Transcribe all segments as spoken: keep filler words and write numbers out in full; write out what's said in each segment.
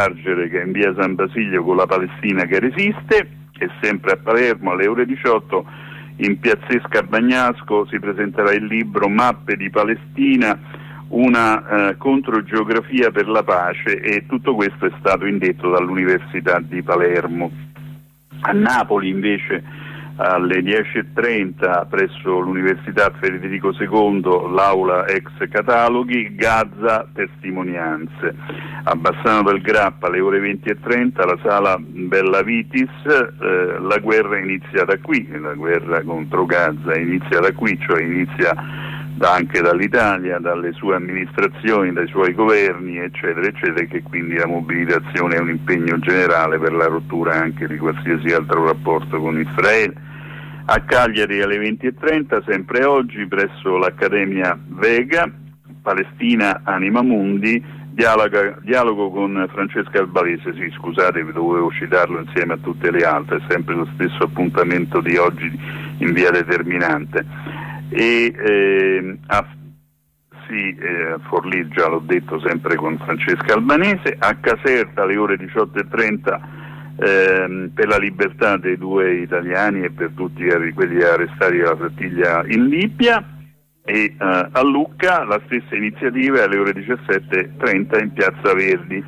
Carcere, che è in via San Basilio, con la Palestina che resiste. E sempre a Palermo alle ore diciotto in piazzesca Bagnasco si presenterà il libro Mappe di Palestina, una eh, controgeografia per la pace, e tutto questo è stato indetto dall'Università di Palermo. A Napoli invece alle dieci e trenta presso l'Università Federico secondo, l'aula ex cataloghi, Gaza testimonianze. A Bassano del Grappa alle ore venti e trenta la sala Bella Vitis, eh, la guerra inizia da qui, la guerra contro Gaza inizia da qui, cioè inizia da, anche dall'Italia, dalle sue amministrazioni, dai suoi governi, eccetera, eccetera, e che quindi la mobilitazione è un impegno generale per la rottura anche di qualsiasi altro rapporto con Israele. A Cagliari alle venti e trenta, sempre oggi, presso l'Accademia Vega, Palestina Anima Mundi, dialoga, dialogo con Francesca Albanese. Sì, scusate, dovevo citarlo insieme a tutte le altre, è sempre lo stesso appuntamento di oggi in via Determinante. E eh, a, sì, eh, a Forlì già l'ho detto, sempre con Francesca Albanese. A Caserta alle ore diciotto e trenta eh, per la libertà dei due italiani e per tutti quelli arrestati dalla flottiglia in Libia. E eh, a Lucca la stessa iniziativa alle ore diciassette e trenta in Piazza Verdi.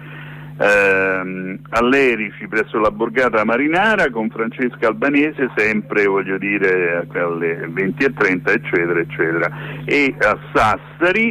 Eh, all'Erici presso la borgata marinara con Francesca Albanese, sempre voglio dire alle venti e trenta, eccetera eccetera. E a Sassari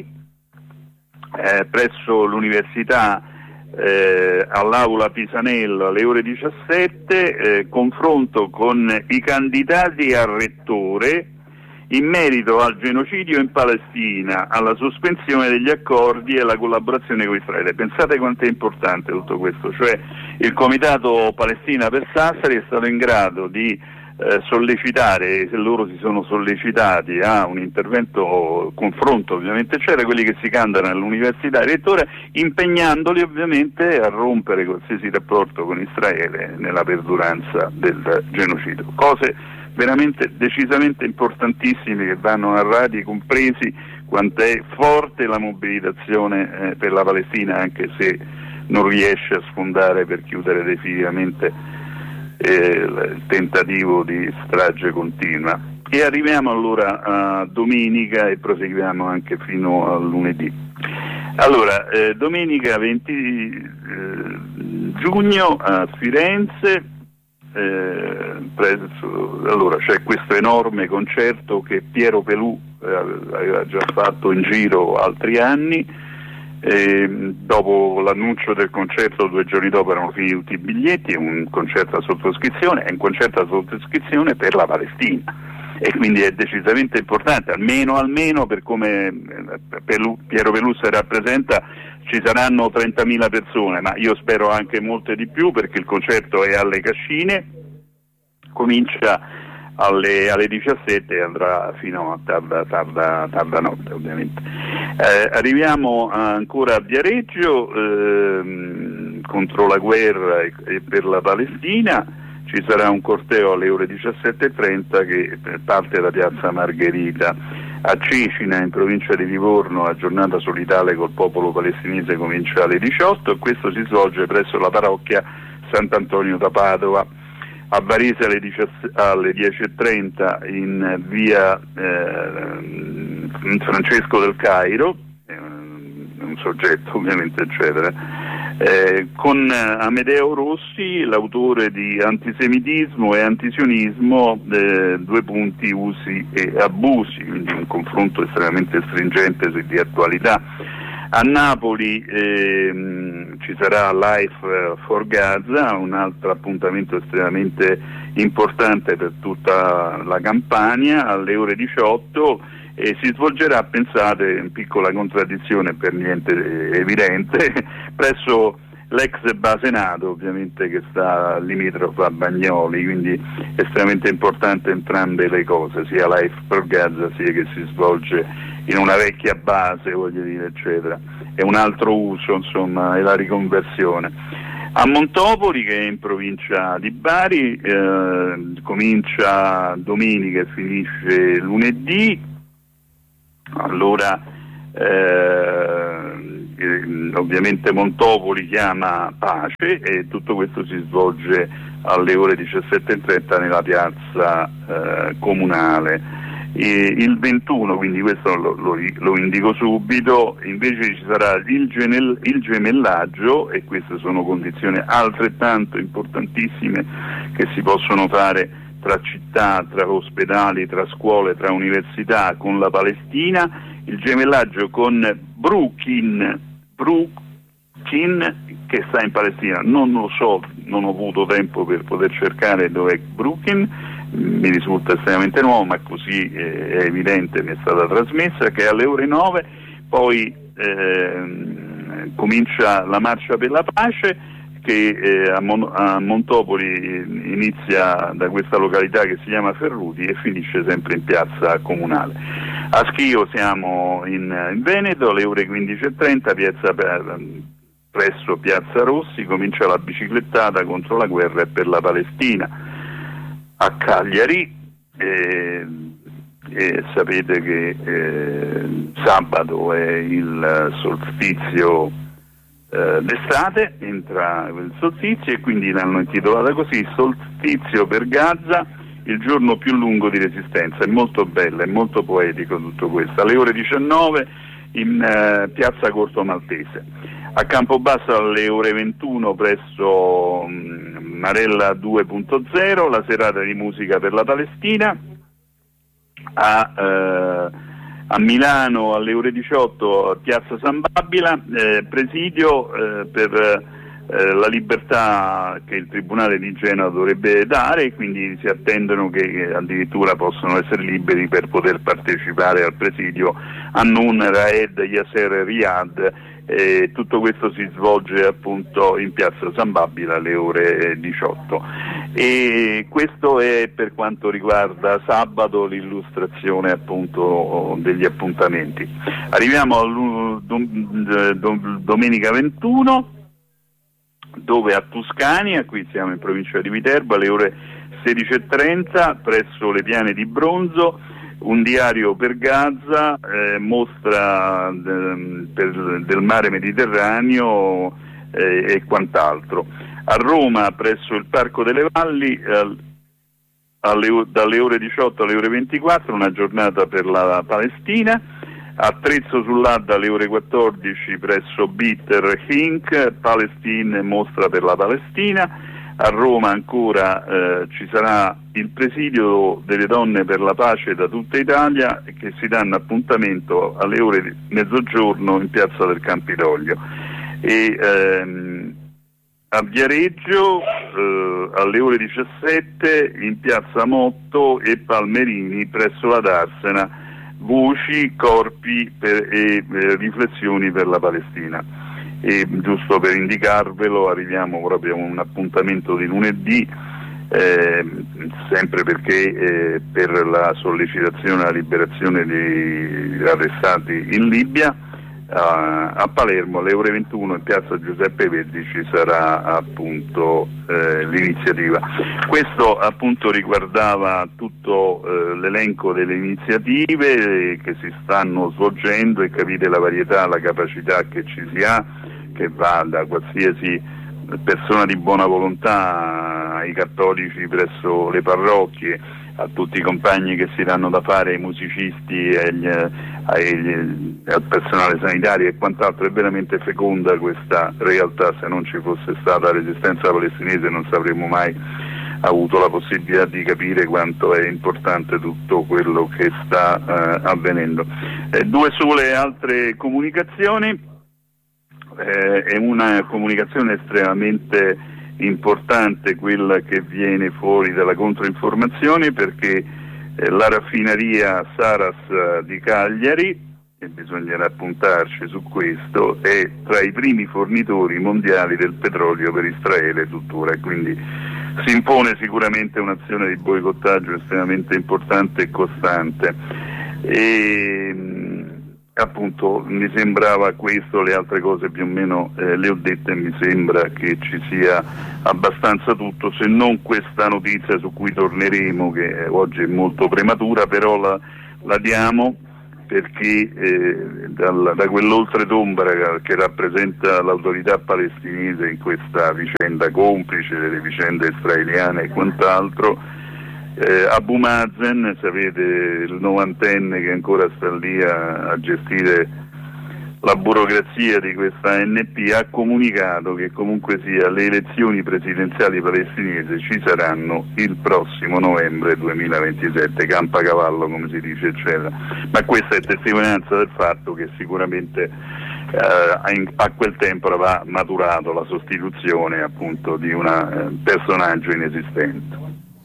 eh, presso l'università eh, all'aula Pisanello alle ore diciassette, eh, confronto con i candidati a rettore in merito al genocidio in Palestina, alla sospensione degli accordi e alla collaborazione con Israele. Pensate quanto è importante tutto questo, cioè il Comitato Palestina per Sassari è stato in grado di eh, sollecitare, se loro si sono sollecitati a un intervento, confronto ovviamente c'era, quelli che si candidano all'università e rettore, impegnandoli ovviamente a rompere qualsiasi rapporto con Israele nella perduranza del genocidio. Cose veramente decisamente importantissimi che vanno narrati e compresi quanto è forte la mobilitazione eh, per la Palestina, anche se non riesce a sfondare per chiudere definitivamente eh, il tentativo di strage continua. E arriviamo allora a domenica e proseguiamo anche fino a lunedì. Allora, eh, domenica venti eh, giugno a Firenze. Eh, preso, allora c'è questo enorme concerto che Piero Pelù eh, aveva già fatto in giro altri anni, eh, dopo l'annuncio del concerto due giorni dopo erano finiti tutti i biglietti. È un concerto a sottoscrizione, è un concerto a sottoscrizione per la Palestina e quindi è decisamente importante, almeno almeno per come Pelù, Piero Pelù si rappresenta. Ci saranno trentamila persone, ma io spero anche molte di più, perché il concerto è alle Cascine, comincia alle, alle diciassette e andrà fino a tarda, tarda, tarda notte ovviamente. Eh, arriviamo ancora a Viareggio, eh, contro la guerra e, e per la Palestina. Ci sarà un corteo alle ore diciassette e trenta che parte da Piazza Margherita. A Cecina, in provincia di Livorno, la giornata solidale col popolo palestinese comincia alle diciotto e questo si svolge presso la parrocchia Sant'Antonio da Padova. A Varese alle dieci e trenta in via eh, Francesco del Cairo, eh, un soggetto ovviamente eccetera, eh, con Amedeo Rossi, l'autore di Antisemitismo e Antisionismo, eh, due punti, usi e abusi, quindi un confronto estremamente stringente di attualità. A Napoli ehm, ci sarà Life for Gaza, un altro appuntamento estremamente importante per tutta la Campania, alle ore diciotto, e si svolgerà, pensate, in piccola contraddizione per niente evidente, presso l'ex base NATO, ovviamente, che sta limitrofa a Bagnoli, quindi estremamente importante entrambe le cose, sia Life for Gaza sia che si svolge in una vecchia base, voglio dire, eccetera. È un altro uso, insomma, è la riconversione. A Montopoli, che è in provincia di Bari, eh, comincia domenica e finisce lunedì. Allora, eh, eh, ovviamente Montopoli chiama pace, e tutto questo si svolge alle ore diciassette e trenta nella piazza eh, comunale. E il ventuno, quindi questo lo, lo, lo indico subito, invece ci sarà il, genel, il gemellaggio, e queste sono condizioni altrettanto importantissime che si possono fare tra città, tra ospedali, tra scuole, tra università con la Palestina. Il gemellaggio con Brooklyn, Brooklyn che sta in Palestina, non lo so, non ho avuto tempo per poter cercare dove è Brooklyn, mi risulta estremamente nuovo, ma così eh, è evidente, mi è stata trasmessa, che è alle ore nove, poi eh, comincia la marcia per la pace, che eh, a, Mon- a Montopoli inizia da questa località che si chiama Ferruti e finisce sempre in piazza comunale. A Schio siamo in, in Veneto, alle ore quindici e trenta, piazza per, presso Piazza Rossi, comincia la biciclettata contro la guerra e per la Palestina. A Cagliari eh, eh, sapete che eh, sabato è il solstizio eh, d'estate, entra il solstizio, e quindi l'hanno intitolata così, Solstizio per Gaza, il giorno più lungo di resistenza. È molto bella, è molto poetico tutto questo. Alle ore diciannove in eh, piazza Corto Maltese. A Campobasso alle ore ventuno presso mh, Marella due punto zero, la serata di musica per la Palestina. A, eh, a Milano alle ore diciotto a piazza San Babila, eh, presidio eh, per eh, la libertà che il Tribunale di Genova dovrebbe dare, quindi si attendono che, che addirittura possono essere liberi per poter partecipare al presidio Annun, Raed, Yasser, Riyad. Eh, tutto questo si svolge appunto in piazza San Babila alle ore diciotto, e questo è per quanto riguarda sabato l'illustrazione appunto degli appuntamenti. Arriviamo a dom- dom- domenica ventuno, dove a Tuscania, qui siamo in provincia di Viterbo, alle ore sedici e trenta presso le Piane di Bronzo, un diario per Gaza, eh, mostra de, per, del mare Mediterraneo eh, e quant'altro. A Roma presso il Parco delle Valli eh, alle, dalle ore diciotto alle ore ventiquattro una giornata per la Palestina. A Trezzo sull'Adda alle ore quattordici presso Bitter Inc, Palestine, mostra per la Palestina. A Roma ancora eh, ci sarà il presidio delle donne per la pace da tutta Italia, che si danno appuntamento alle ore di mezzogiorno in piazza del Campidoglio. E ehm, a Viareggio eh, alle ore diciassette in piazza Motto e Palmerini presso la Darsena, voci, corpi per, e eh, riflessioni per la Palestina. E giusto per indicarvelo, arriviamo proprio a un appuntamento di lunedì, eh, sempre perché eh, per la sollecitazione alla liberazione degli arrestati in Libia, a, a Palermo alle ore ventuno in piazza Giuseppe Verdi ci sarà appunto eh, l'iniziativa. Questo appunto riguardava tutto eh, l'elenco delle iniziative che si stanno svolgendo, e capite la varietà, la capacità che ci si ha, che va da qualsiasi persona di buona volontà ai cattolici presso le parrocchie, a tutti i compagni che si danno da fare, ai musicisti, agli, agli, al personale sanitario e quant'altro. È veramente feconda questa realtà. Se non ci fosse stata la resistenza palestinese non avremmo mai avuto la possibilità di capire quanto è importante tutto quello che sta eh, avvenendo. Eh, due sole altre comunicazioni. Eh, è una comunicazione estremamente importante quella che viene fuori dalla controinformazione, perché eh, la raffineria Saras di Cagliari, e bisognerà puntarci su questo, è tra i primi fornitori mondiali del petrolio per Israele tuttora, e quindi si impone sicuramente un'azione di boicottaggio estremamente importante e costante. E, appunto mi sembrava questo, le altre cose più o meno eh, le ho dette, e mi sembra che ci sia abbastanza tutto, se non questa notizia su cui torneremo, che oggi è molto prematura, però la, la diamo, perché eh, dal, da quell'oltretomba che rappresenta l'autorità palestinese in questa vicenda complice delle vicende israeliane e quant'altro, eh, Abu Mazen, sapete, il novantenne che ancora sta lì a, a gestire la burocrazia di questa N P, ha comunicato che comunque sia le elezioni presidenziali palestinesi ci saranno il prossimo novembre duemilaventisette, campacavallo come si dice, eccetera. Ma questa è testimonianza del fatto che sicuramente eh, a quel tempo aveva maturato la sostituzione appunto di un eh, personaggio inesistente.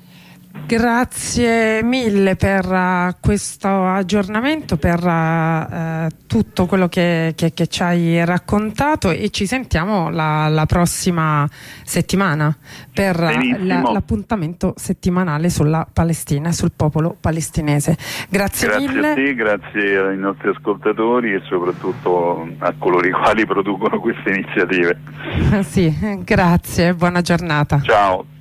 Grazie mille per uh, questo aggiornamento, per uh, tutto quello che, che, che ci hai raccontato, e ci sentiamo la, la prossima settimana per uh, la, l'appuntamento settimanale sulla Palestina, sul popolo palestinese. Grazie, grazie mille. a te, grazie ai nostri ascoltatori e soprattutto a coloro i quali producono queste iniziative. Sì, grazie, buona giornata. Ciao.